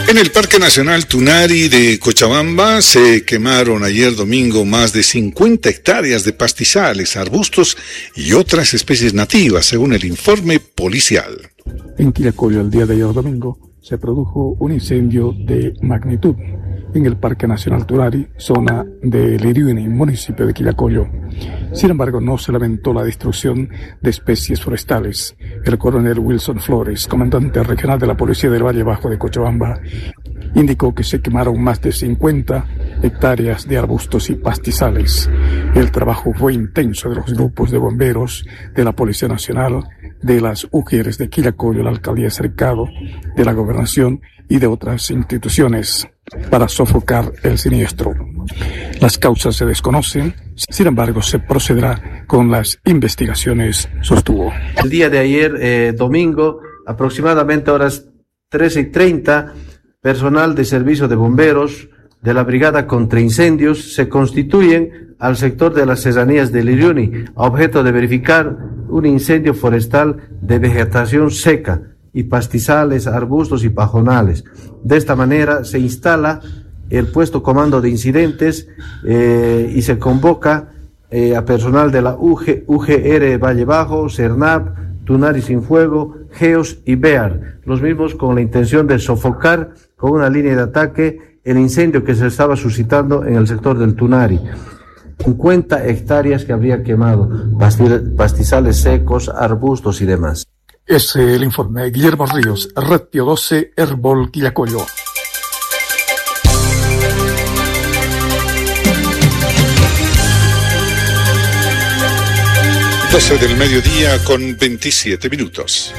En el Parque Nacional Tunari de Cochabamba se quemaron ayer domingo más de 50 hectáreas de pastizales, arbustos y otras especies nativas, según el informe policial. En Quillacollo, el día de ayer domingo, se produjo un incendio de magnitud en el Parque Nacional Tunari, zona de Liriuni, municipio de Quillacollo. Sin embargo, no se lamentó la destrucción de especies forestales. El coronel Wilson Flores, comandante regional de la Policía del Valle Bajo de Cochabamba, indicó que se quemaron más de 50 hectáreas de arbustos y pastizales. El trabajo fue intenso de los grupos de bomberos, de la Policía Nacional, de las UGERES de Quillacollo, la Alcaldía Cercado, de la Gobernación y de otras instituciones para sofocar el siniestro. Las causas se desconocen, sin embargo se procederá con las investigaciones, sostuvo. El día de ayer, domingo, aproximadamente horas 13:30, personal de servicio de bomberos de la Brigada contra Incendios se constituyen al sector de las serranías de Liriuni a objeto de verificar un incendio forestal de vegetación seca y pastizales, arbustos y pajonales. De esta manera se instala el puesto comando de incidentes y se convoca a personal de la UGR Valle Bajo, CERNAP, Tunari Sin Fuego, GEOS y BEAR, los mismos con la intención de sofocar con una línea de ataque el incendio que se estaba suscitando en el sector del Tunari. 50 hectáreas que habría quemado, pastizales secos, arbustos y demás. Es el informe. Guillermo Ríos, Red Pio 12, Herbol, Quillacollo. Del mediodía con 27 minutos.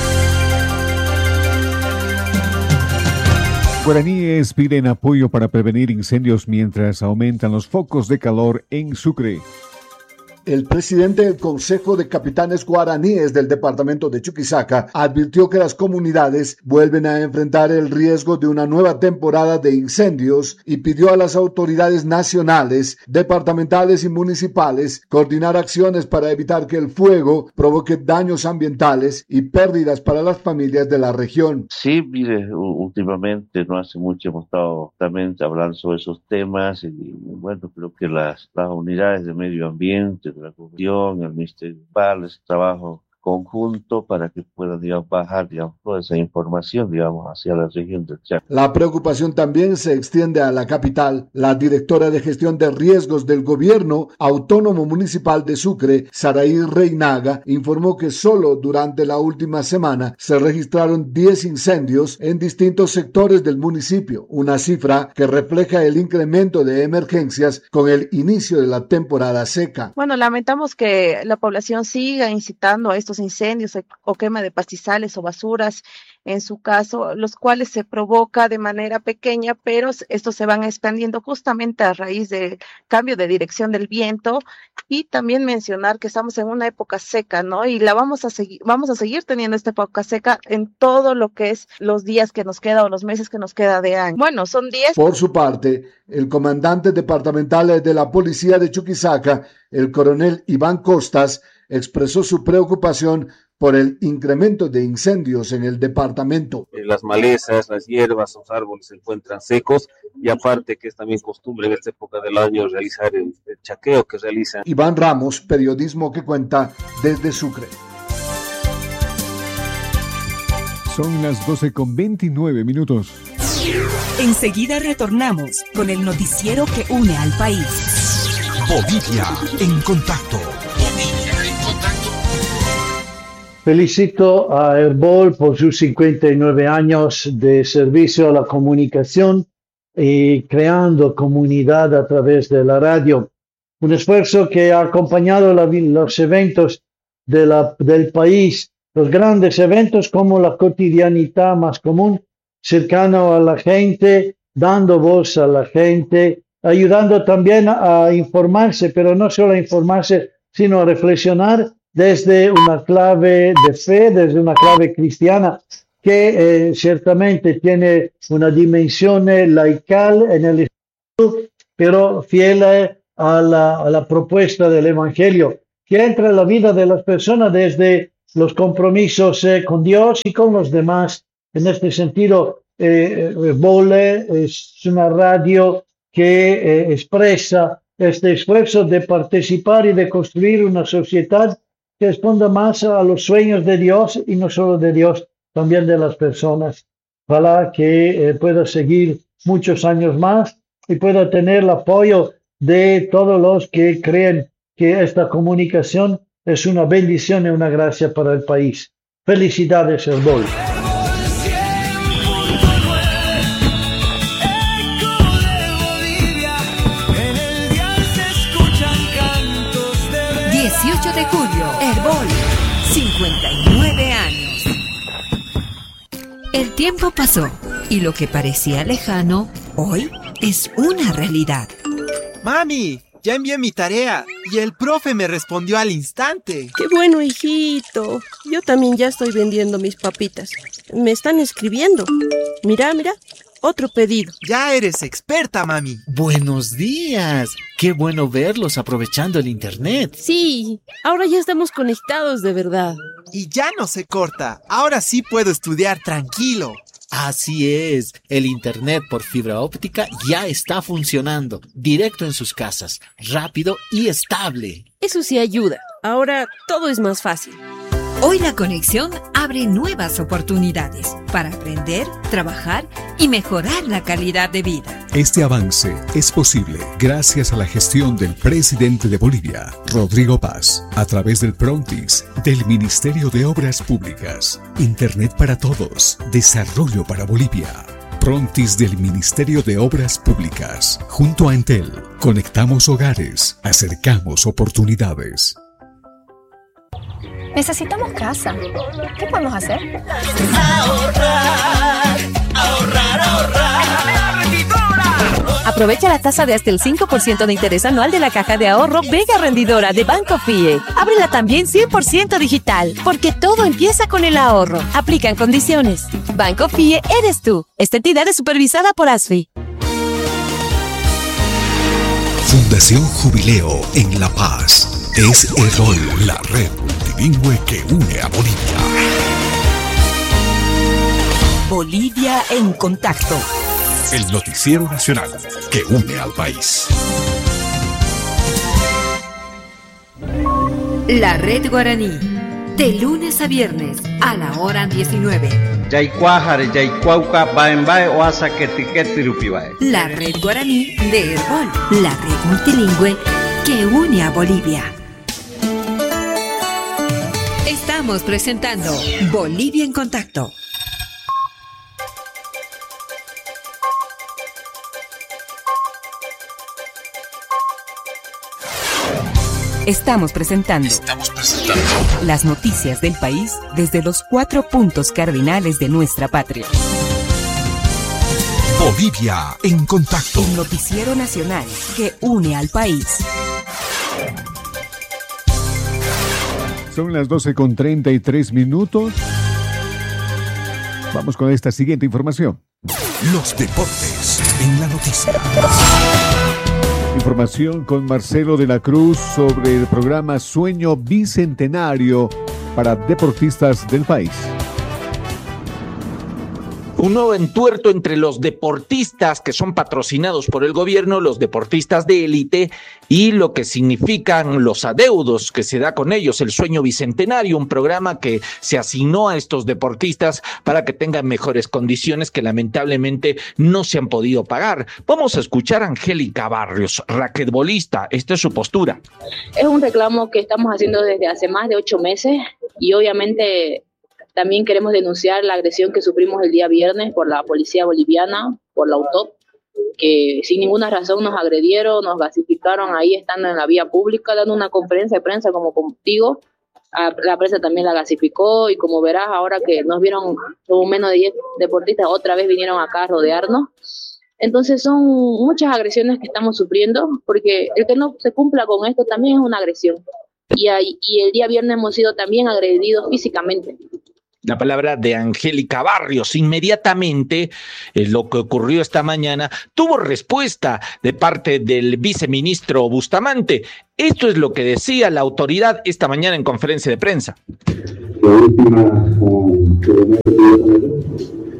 Guaraníes piden apoyo para prevenir incendios mientras aumentan los focos de calor en Sucre. El presidente del Consejo de Capitanes Guaraníes del departamento de Chuquisaca advirtió que las comunidades vuelven a enfrentar el riesgo de una nueva temporada de incendios y pidió a las autoridades nacionales, departamentales y municipales coordinar acciones para evitar que el fuego provoque daños ambientales y pérdidas para las familias de la región. Sí, mire, últimamente, no hace mucho, hemos estado también hablando sobre esos temas y bueno, creo que las unidades de medio ambiente, de la Comisión, el Ministerio Municipal, ese trabajo conjunto para que puedan, bajar, toda esa información, hacia la región del Chaco. La preocupación también se extiende a la capital. La directora de gestión de riesgos del gobierno autónomo municipal de Sucre, Saraí Reinaga, informó que solo durante la última semana se registraron 10 incendios en distintos sectores del municipio, una cifra que refleja el incremento de emergencias con el inicio de la temporada seca. Bueno, lamentamos que la población siga incitando a estos incendios o quema de pastizales o basuras, en su caso, los cuales se provoca de manera pequeña, pero estos se van expandiendo justamente a raíz del cambio de dirección del viento. Y también mencionar que estamos en una época seca, ¿no? Y vamos a seguir teniendo esta época seca en todo lo que es los días que nos queda o los meses que nos queda de año. Bueno, son 10. Por su parte, el comandante departamental de la Policía de Chuquisaca, el coronel Iván Costas, expresó su preocupación por el incremento de incendios en el departamento. Las malezas, las hierbas, los árboles se encuentran secos y aparte que es también costumbre en esta época del año realizar el chaqueo que realizan. Iván Ramos, periodismo que cuenta desde Sucre. Son las 12:29. Enseguida retornamos con el noticiero que une al país. Bolivia en contacto. Felicito a Herbol por sus 59 años de servicio a la comunicación y creando comunidad a través de la radio. Un esfuerzo que ha acompañado los eventos del país, los grandes eventos como la cotidianidad más común, cercano a la gente, dando voz a la gente, ayudando también a informarse, pero no solo a informarse, sino a reflexionar desde una clave de fe, desde una clave cristiana, que ciertamente tiene una dimensión laical en el espíritu, pero fiel a la propuesta del Evangelio, que entra en la vida de las personas desde los compromisos con Dios y con los demás. En este sentido, Vole es una radio que expresa este esfuerzo de participar y de construir una sociedad que responda más a los sueños de Dios y no solo de Dios, también de las personas. Ojalá que pueda seguir muchos años más y pueda tener el apoyo de todos los que creen que esta comunicación es una bendición y una gracia para el país. Felicidades, Herbol. De julio, Herbol, 59 años. El tiempo pasó y lo que parecía lejano, hoy es una realidad. Mami, ya envié mi tarea y el profe me respondió al instante. ¡Qué bueno, hijito! Yo también ya estoy vendiendo mis papitas. Me están escribiendo. Mira, otro pedido. Ya eres experta, mami. Buenos días. Qué bueno verlos aprovechando el internet. Sí, ahora ya estamos conectados de verdad. Y ya no se corta. Ahora sí puedo estudiar tranquilo. Así es. El internet por fibra óptica ya está funcionando. Directo en sus casas. Rápido y estable. Eso sí ayuda. Ahora todo es más fácil. Hoy la conexión abre nuevas oportunidades para aprender, trabajar y mejorar la calidad de vida. Este avance es posible gracias a la gestión del presidente de Bolivia, Rodrigo Paz, a través del Prontis, del Ministerio de Obras Públicas, Internet para Todos, Desarrollo para Bolivia. Prontis del Ministerio de Obras Públicas. Junto a Entel, conectamos hogares, acercamos oportunidades. Necesitamos casa. ¿Qué podemos hacer? Ahorrar. Aprovecha la tasa de hasta el 5% de interés anual de la caja de ahorro Vega Rendidora de Banco FIE. Ábrela también 100% digital, porque todo empieza con el ahorro. Aplican condiciones. Banco FIE eres tú. Esta entidad es supervisada por ASFI. Fundación Jubileo en La Paz. Es Herbol, la red multilingüe que une a Bolivia. Bolivia en contacto. El noticiero nacional que une al país. La Red Guaraní. De lunes a viernes a la hora 19. La Red Guaraní de Herbol. La red multilingüe que une a Bolivia. Estamos presentando Bolivia en contacto. Estamos presentando las noticias del país desde los 4 puntos cardinales de nuestra patria. Bolivia en contacto. El noticiero nacional que une al país. Son las 12:33. Vamos con esta siguiente información. Los deportes en la noticia. Información con Marcelo de la Cruz sobre el programa Sueño Bicentenario para deportistas del país. Un nuevo entuerto entre los deportistas que son patrocinados por el gobierno, los deportistas de élite, y lo que significan los adeudos que se da con ellos, el Sueño Bicentenario, un programa que se asignó a estos deportistas para que tengan mejores condiciones que lamentablemente no se han podido pagar. Vamos a escuchar a Angélica Barrios, raquetbolista. Esta es su postura. Es un reclamo que estamos haciendo desde hace más de 8 meses y obviamente también queremos denunciar la agresión que sufrimos el día viernes por la policía boliviana, por la UTOP, que sin ninguna razón nos agredieron, nos gasificaron ahí estando en la vía pública, dando una conferencia de prensa como contigo. La prensa también la gasificó y como verás ahora que nos vieron como menos de 10 deportistas, otra vez vinieron acá a rodearnos. Entonces son muchas agresiones que estamos sufriendo, porque el que no se cumpla con esto también es una agresión. Y el día viernes hemos sido también agredidos físicamente. La palabra de Angélica Barrios. Inmediatamente, lo que ocurrió esta mañana tuvo respuesta de parte del viceministro Bustamante. Esto es lo que decía la autoridad esta mañana en conferencia de prensa. La última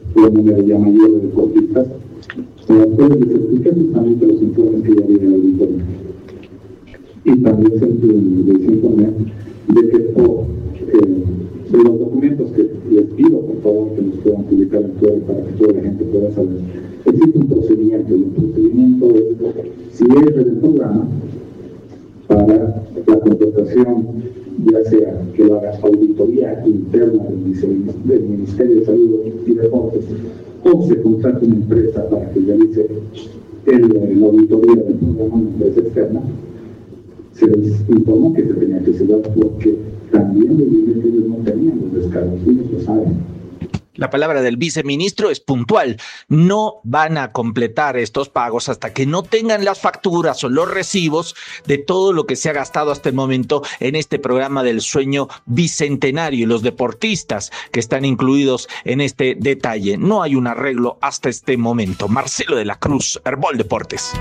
un número ya mayor de deportistas, después les expliqué justamente los informes que ya había en el auditorio. Y también les informé de que los documentos que les pido, por favor, que nos puedan publicar en Twitter para que toda la gente pueda saber. Existe un procedimiento, y el procedimiento es, si es del programa, para la contratación, ya sea que lo haga auditoría interna del Ministerio de Salud y Deportes, o se contrata una empresa para que realice la auditoría del programa, una empresa externa, se les informó que se tenía que cerrar porque también les dije que ellos no tenían los descargos, ellos lo saben. La palabra del viceministro es puntual. No van a completar estos pagos hasta que no tengan las facturas o los recibos de todo lo que se ha gastado hasta el momento en este programa del sueño bicentenario y los deportistas que están incluidos en este detalle. No hay un arreglo hasta este momento. Marcelo de la Cruz, Herbol Deportes.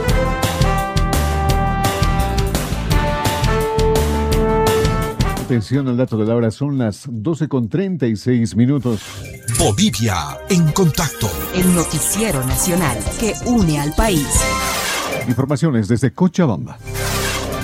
Atención al dato de la hora, son las 12:36 minutos. Bolivia en contacto. El noticiero nacional que une al país. Informaciones desde Cochabamba.